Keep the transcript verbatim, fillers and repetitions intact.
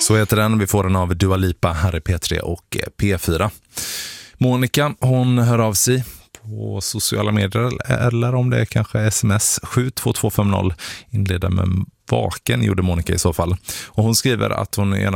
Så heter den. Vi får den av Dua Lipa här i P tre och P fyra. Monica, hon hör av sig på sociala medier eller om det är kanske sms sju två två fem noll inleder med vaken, gjorde Monica i så fall. Och hon skriver att hon är